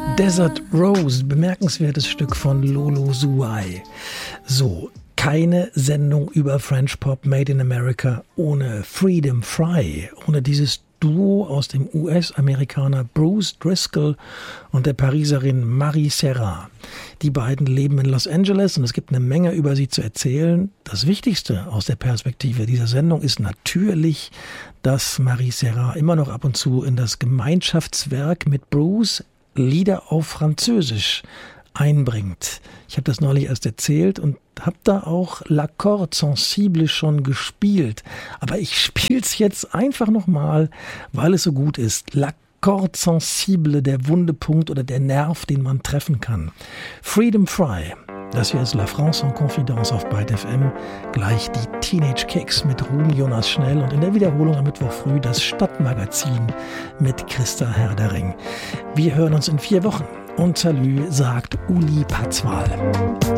Desert Rose, bemerkenswertes Stück von Lolo Zouai. So, keine Sendung über French Pop Made in America ohne Freedom Fry, ohne dieses Duo aus dem US-Amerikaner Bruce Driscoll und der Pariserin Marie Serra. Die beiden leben in Los Angeles und es gibt eine Menge über sie zu erzählen. Das Wichtigste aus der Perspektive dieser Sendung ist natürlich, dass Marie Serra immer noch ab und zu in das Gemeinschaftswerk mit Bruce Lieder auf Französisch einbringt. Ich habe das neulich erst erzählt und habe da auch L'Accord Sensible schon gespielt. Aber ich spiele es jetzt einfach nochmal, weil es so gut ist. L'Accord Sensible, der Wundepunkt oder der Nerv, den man treffen kann. Freedom Fry. Das hier ist La France en Confidence auf Byte FM. Gleich die Teenage Kicks mit Ruben Jonas Schnell und in der Wiederholung am Mittwoch früh das Stadtmagazin mit Christa Herdering. Wir hören uns in 4 Wochen. Und Salü sagt Uli Patzwal.